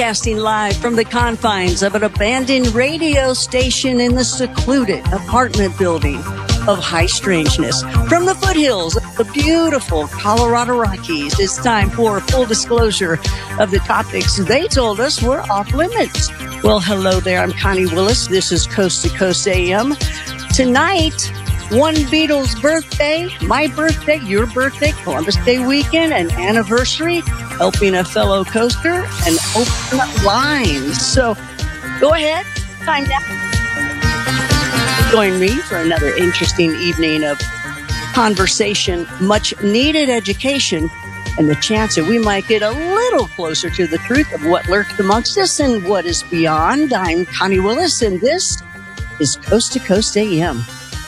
Broadcasting live from the confines of an abandoned radio station in the secluded apartment building of High Strangeness. From the foothills of the beautiful Colorado Rockies, it's time for full disclosure of the topics they told us were off limits. Well, hello there. I'm Connie Willis. This is Coast to Coast AM. Tonight, one Beatles birthday, my birthday, your birthday, Columbus Day weekend, an anniversary, helping a fellow coaster, and open up lines. So go ahead, time now. Join me for another interesting evening of conversation, much needed education, and the chance that we might get a little closer to the truth of what lurks amongst us and what is beyond. I'm Connie Willis, and this is Coast to Coast AM.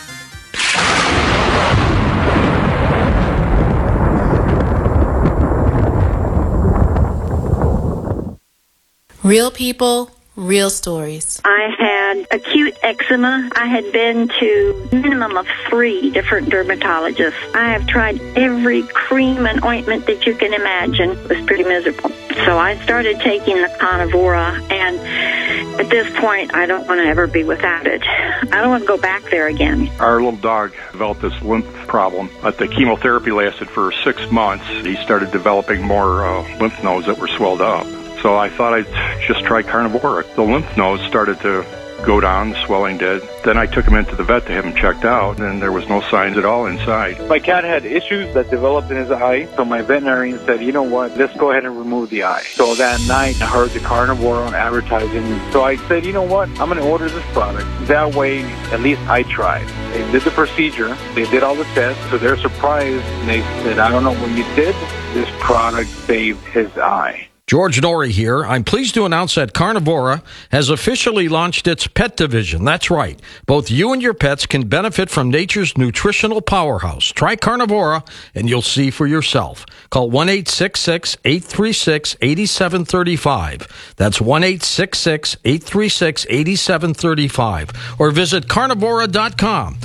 Real people, real stories. I had acute eczema. I had been to a minimum of 3 different dermatologists. I have tried every cream and ointment that you can imagine. It was pretty miserable. So I started taking the Carnivora, and at this point, I don't want to ever be without it. I don't want to go back there again. Our little dog developed this lymph problem. But the chemotherapy lasted for 6 months. He started developing more lymph nodes that were swelled up. So I thought I'd just try Carnivora. The lymph nodes started to go down, the swelling did. Then I took him into the vet to have him checked out, and there was no signs at all inside. My cat had issues that developed in his eye, so my veterinarian said, you know what, let's go ahead and remove the eye. So that night, I heard the Carnivora on advertising, so I said, you know what, I'm going to order this product. That way, at least I tried. They did the procedure, they did all the tests, to their surprise, they said, I don't know what you did, this product saved his eye. George Norrie here. I'm pleased to announce that Carnivora has officially launched its pet division. That's right. Both you and your pets can benefit from nature's nutritional powerhouse. Try Carnivora and you'll see for yourself. Call 1-866-836-8735. That's 1-866-836-8735. Or visit carnivora.com.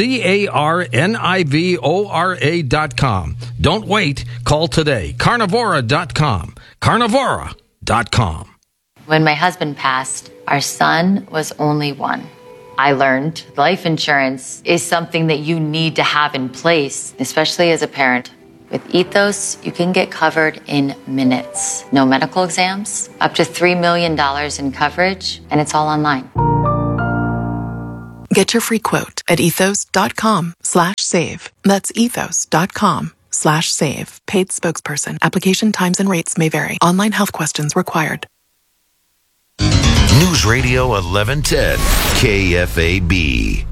Carnivora.com. Don't wait. Call today. Carnivora.com. Carnivora.com. When my husband passed, our son was only 1. I learned life insurance is something that you need to have in place, especially as a parent. With Ethos, you can get covered in minutes. No medical exams, up to $3 million in coverage, and it's all online. Get your free quote at ethos.com/save. That's ethos.com/save. Paid spokesperson. Application times and rates may vary. Online health questions required. News Radio 1110 KFAB.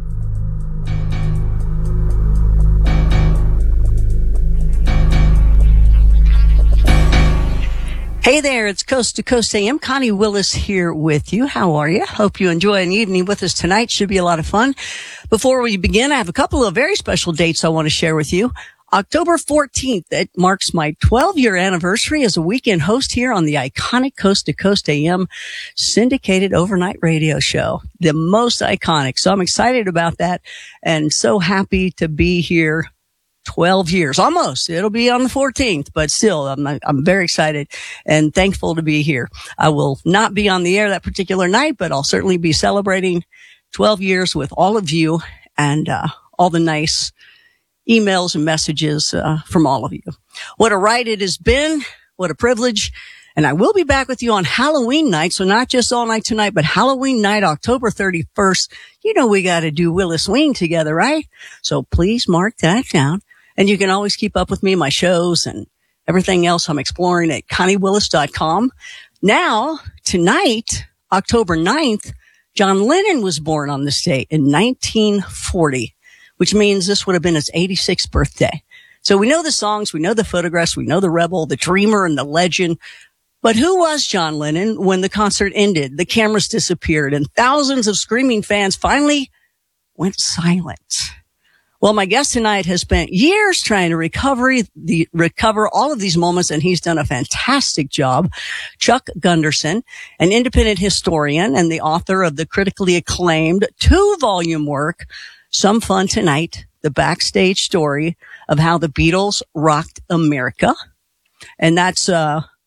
Hey there, it's Coast to Coast AM. Connie Willis here with you. How are you? Hope you enjoy an evening with us tonight. Should be a lot of fun. Before we begin, I have a couple of very special dates I want to share with you. October 14th, it marks my 12-year anniversary as a weekend host here on the iconic Coast to Coast AM syndicated overnight radio show. The most iconic. So I'm excited about that and so happy to be here 12 years. Almost. It'll be on the 14th, but still, I'm very excited and thankful to be here. I will not be on the air that particular night, but I'll certainly be celebrating 12 years with all of you and all the nice emails and messages from all of you. What a ride it has been. What a privilege. And I will be back with you on Halloween night. So not just all night tonight, but Halloween night, October 31st. You know we got to do Willis-Ween together, right? So please mark that down. And you can always keep up with me, my shows and everything else I'm exploring at ConnieWillis.com. Now, tonight, October 9th, John Lennon was born on this date in 1940. Which means this would have been his 86th birthday. So we know the songs, we know the photographs, we know the rebel, the dreamer, and the legend. But who was John Lennon when the concert ended? The cameras disappeared, and thousands of screaming fans finally went silent. Well, my guest tonight has spent years trying to recover all of these moments, and he's done a fantastic job. Chuck Gunderson, an independent historian and the author of the critically acclaimed 2-volume work, Some Fun Tonight, the backstage story of how the Beatles rocked America. And that's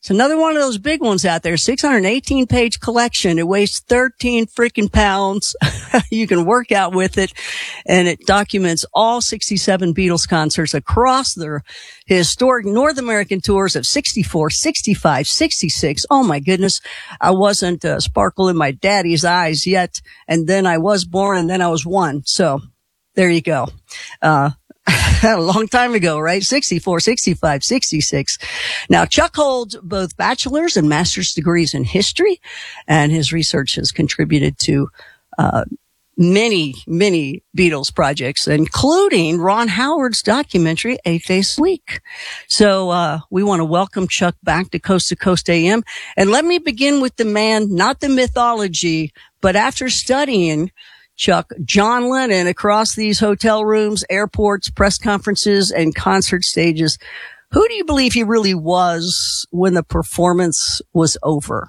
It's another one of those big ones out there. 618 page collection. It weighs 13 freaking pounds. You can work out with it, and it documents all 67 Beatles concerts across their historic North American tours of 64, 65, 66. Oh my goodness. I wasn't sparkle in my daddy's eyes yet. And then I was born, and then I was one. So there you go. A long time ago, right? 64, 65, 66. Now, Chuck holds both bachelor's and master's degrees in history, and his research has contributed to many, many Beatles projects, including Ron Howard's documentary, 8 Days a Week. So we want to welcome Chuck back to Coast AM. And let me begin with the man, not the mythology, but after studying Chuck, John Lennon across these hotel rooms, airports, press conferences, and concert stages. Who do you believe he really was when the performance was over?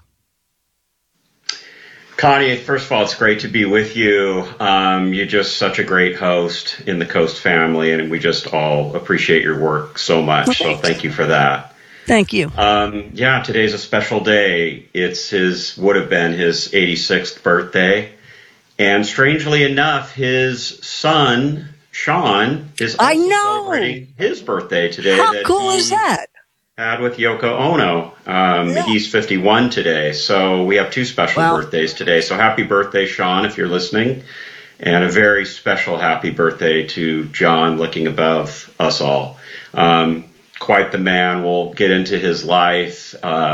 Connie, first of all, it's great to be with you. You're just such a great host in the Coast family, and we just all appreciate your work so much. So thank you for that. Thank you. Yeah, today's a special day. Would have been his 86th birthday. And strangely enough, his son, Sean, is also celebrating his birthday today. How cool is that? Had with Yoko Ono. He's 51 today. So we have two special birthdays today. So happy birthday, Sean, if you're listening. And a very special happy birthday to John, looking above us all. Quite the man. We'll get into his life,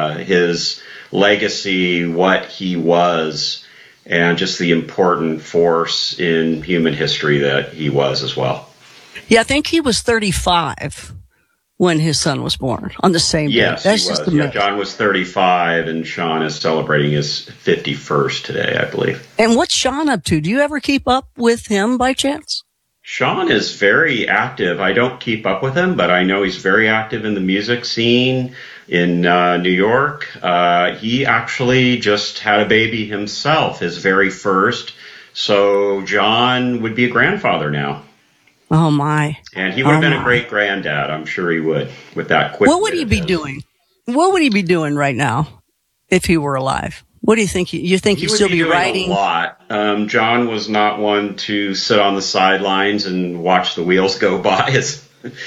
his legacy, what he was, and just the important force in human history that he was as well. Yeah, I think he was 35 when his son was born on the same day. Yes, he was. Yeah, John was 35, and Sean is celebrating his 51st today, I believe. And what's Sean up to? Do you ever keep up with him by chance? Sean is very active. I don't keep up with him, but I know he's very active in the music scene in New York. He actually just had a baby himself, his very first. So John would be a grandfather now. Oh, my. And he would have been a great granddad. I'm sure he would, with that quick. What would he be doing? What would he be doing right now if he were alive? What do you think? You think he'd still be writing? A lot. John was not one to sit on the sidelines and watch the wheels go by, as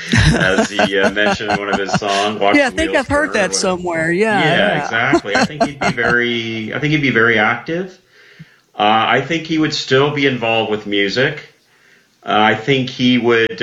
he mentioned in one of his songs. I think I've heard that somewhere. Yeah, exactly. I think he'd be very active. I think he would still be involved with music. I think he would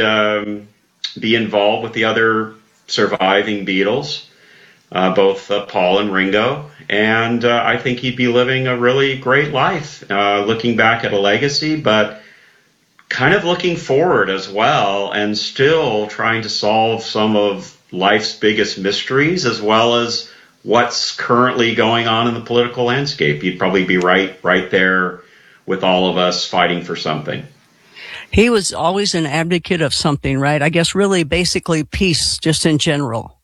be involved with the other surviving Beatles, both Paul and Ringo. And I think he'd be living a really great life, looking back at a legacy, but kind of looking forward as well, and still trying to solve some of life's biggest mysteries, as well as what's currently going on in the political landscape. He'd probably be right there with all of us fighting for something. He was always an advocate of something, right? I guess really basically peace just in general.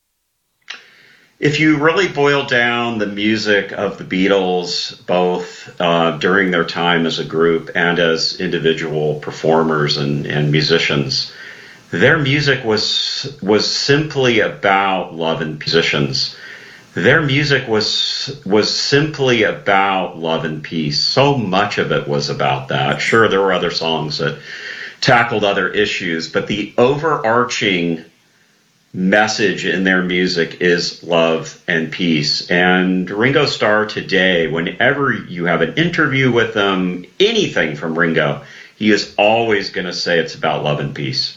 If you really boil down the music of the Beatles, both during their time as a group and as individual performers and musicians, their music was simply about love and musicians. Their music was simply about love and peace. So much of it was about that. Sure, there were other songs that tackled other issues, but the overarching message in their music is love and peace. And Ringo Starr today, whenever you have an interview with him, anything from Ringo, he is always going to say it's about love and peace.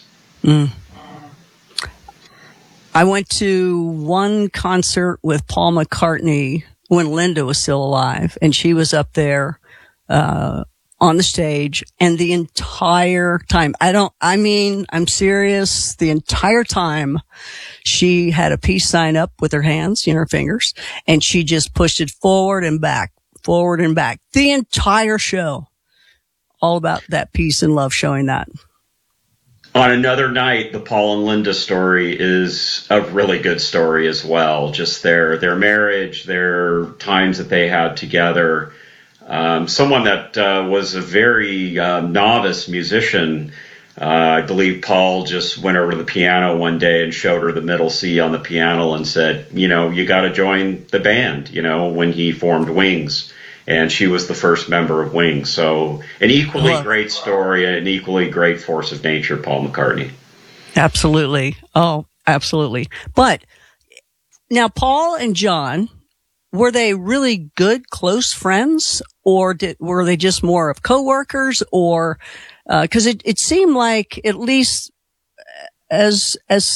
I went to one concert with Paul McCartney when Linda was still alive, and she was up there on the stage, and the entire time, I'm serious, the entire time she had a peace sign up with her hands, her fingers, and she just pushed it forward and back. The entire show. All about that peace and love, showing that. On another night, the Paul and Linda story is a really good story as well. Just their marriage, their times that they had together. Someone that was a very novice musician I believe Paul just went over to the piano one day and showed her the middle C on the piano and said, you got to join the band, when he formed Wings. And she was the first member of Wings. So an equally great story, an equally great force of nature, Paul McCartney. Absolutely. Oh, absolutely. But now Paul and John, were they really good, close friends, or were they just more of coworkers, or, cause it seemed like, at least as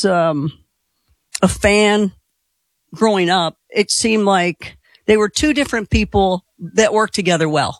a fan growing up, it seemed like they were two different people that worked together well.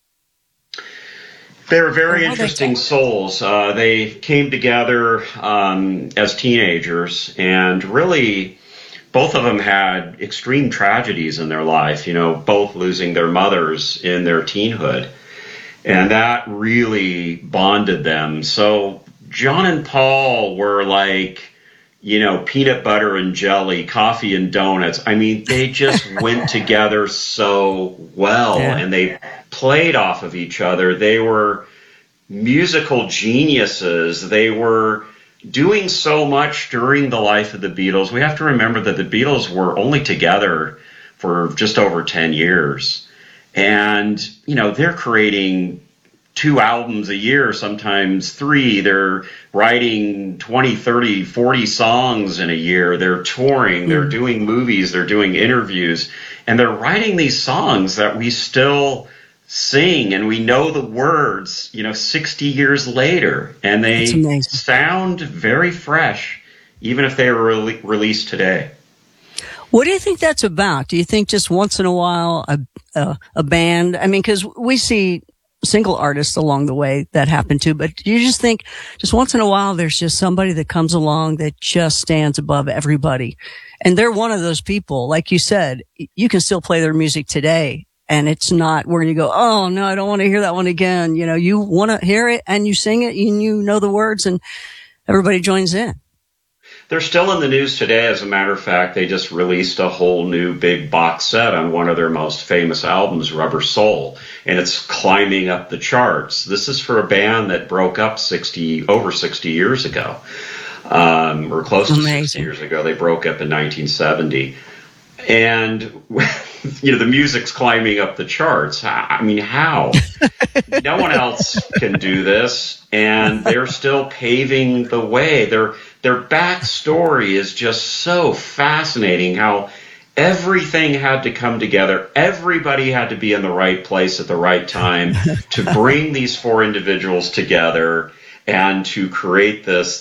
They were very interesting souls. They came together as teenagers, and really both of them had extreme tragedies in their life, both losing their mothers in their teenhood. And that really bonded them. So John and Paul were like, peanut butter and jelly, coffee and donuts. I mean, they just went together so well, and they played off of each other. They were musical geniuses. They were doing so much during the life of the Beatles. We have to remember that the Beatles were only together for just over 10 years. And, they're creating 2 albums a year, sometimes 3. They're writing 20, 30, 40 songs in a year. They're touring, they're doing movies, they're doing interviews, and they're writing these songs that we still sing, and we know the words, 60 years later, and they sound very fresh, even if they were released today. What do you think that's about? Do you think just once in a while a band? I mean, because we see single artists along the way that happen too, but do you just think just once in a while there's just somebody that comes along that just stands above everybody, and they're one of those people? Like you said, you can still play their music today, and it's not where you go, oh no, I don't want to hear that one again. You want to hear it and you sing it and you know the words, and everybody joins in. They're still in the news today. As a matter of fact, they just released a whole new big box set on one of their most famous albums, Rubber Soul, and it's climbing up the charts. This is for a band that broke up over 60 years ago, or close to 60 years ago. They broke up in 1970. And, the music's climbing up the charts. I mean, how? No one else can do this, and they're still paving the way. Their backstory is just so fascinating, how everything had to come together. Everybody had to be in the right place at the right time to bring these 4 individuals together and to create this